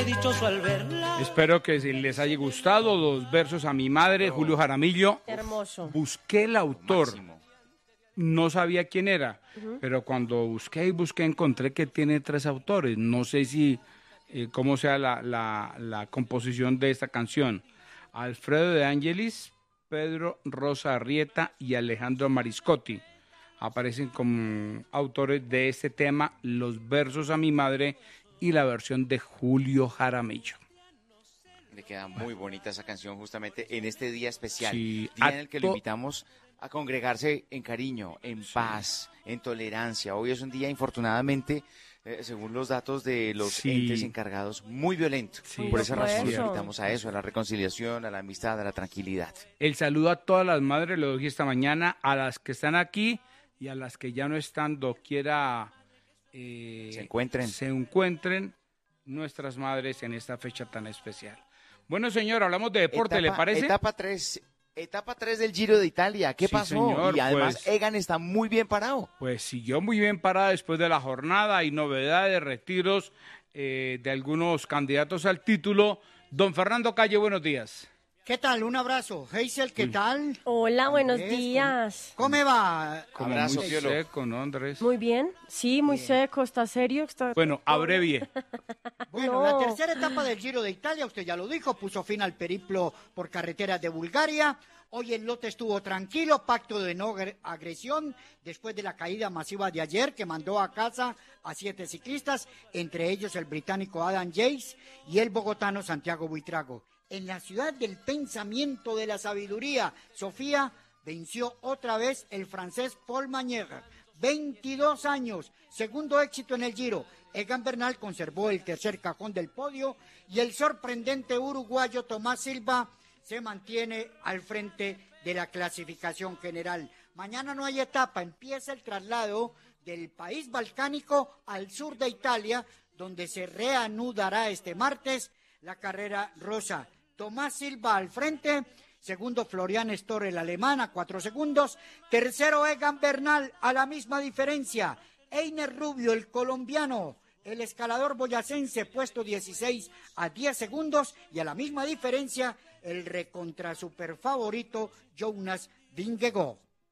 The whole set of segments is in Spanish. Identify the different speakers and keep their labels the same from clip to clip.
Speaker 1: dichoso al verla.
Speaker 2: Espero que les haya gustado los versos a mi madre, Julio Jaramillo.
Speaker 3: Hermoso.
Speaker 2: Busqué el autor, no sabía quién era, pero cuando busqué encontré que tiene 3 autores. No sé si cómo sea la composición de esta canción. Alfredo de Angelis, Pedro Rosa Arrieta y Alejandro Mariscotti aparecen como autores de este tema, los versos a mi madre y la versión de Julio Jaramillo.
Speaker 4: Le queda muy bonita esa canción justamente en este día especial,
Speaker 2: Sí,
Speaker 4: día en el que lo invitamos a congregarse en cariño, en paz, en tolerancia. Hoy es un día, infortunadamente, según los datos de los entes encargados, muy violento. Por esa razón lo invitamos a eso, a la reconciliación, a la amistad, a la tranquilidad.
Speaker 2: El saludo a todas las madres, lo doy esta mañana, a las que están aquí y a las que ya no están, doquiera se encuentren nuestras madres en esta fecha tan especial. Bueno, señor, hablamos de deporte, ¿le parece?
Speaker 4: Etapa 3 del Giro de Italia. ¿Qué pasó?
Speaker 2: Señor,
Speaker 4: y además Egan está muy bien parado.
Speaker 2: Pues siguió muy bien parada después de la jornada. Hay novedades, retiros de algunos candidatos al título. Don Fernando Calle, buenos días.
Speaker 5: ¿Qué tal? Un abrazo. Hazel, ¿qué tal?
Speaker 3: Hola, buenos días.
Speaker 5: ¿Cómo va?
Speaker 2: Como abrazo, muy seco, ¿no, Andrés?
Speaker 3: Muy bien. Sí, muy seco. ¿Está serio?
Speaker 2: Bueno, abrevie.
Speaker 5: Bueno, la tercera etapa del Giro de Italia, usted ya lo dijo, puso fin al periplo por carreteras de Bulgaria. Hoy el lote estuvo tranquilo, pacto de no agresión, después de la caída masiva de ayer que mandó a casa a 7 ciclistas, entre ellos el británico Adam Yates y el bogotano Santiago Buitrago. En la ciudad del pensamiento de la sabiduría, Sofía venció otra vez el francés Paul Magnier, 22 años, segundo éxito en el Giro. Egan Bernal conservó el tercer cajón del podio y el sorprendente uruguayo Tomás Silva se mantiene al frente de la clasificación general. Mañana no hay etapa, empieza el traslado del país balcánico al sur de Italia, donde se reanudará este martes la carrera rosa. Tomás Silva al frente, segundo Florian Storr, el alemán, a 4 segundos, tercero Egan Bernal a la misma diferencia, Einer Rubio, el colombiano, el escalador boyacense, puesto 16 a 10 segundos, y a la misma diferencia el recontra super favorito Jonas Vingegaard.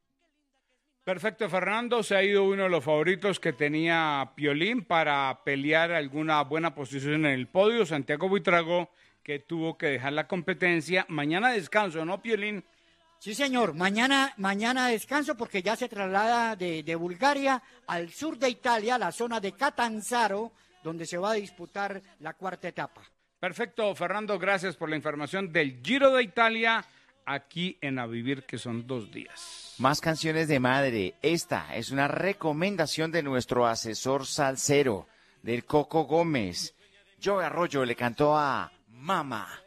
Speaker 2: Perfecto, Fernando, se ha ido uno de los favoritos que tenía Piolín para pelear alguna buena posición en el podio, Santiago Buitrago, que tuvo que dejar la competencia. Mañana descanso, ¿no, Piolín?
Speaker 5: Sí, señor. Mañana descanso porque ya se traslada de Bulgaria al sur de Italia, la zona de Catanzaro, donde se va a disputar la cuarta etapa.
Speaker 2: Perfecto, Fernando, gracias por la información del Giro de Italia aquí en A Vivir, que son 2 días.
Speaker 4: Más canciones de madre. Esta es una recomendación de nuestro asesor salsero, del Coco Gómez. Joe Arroyo le cantó a Mama.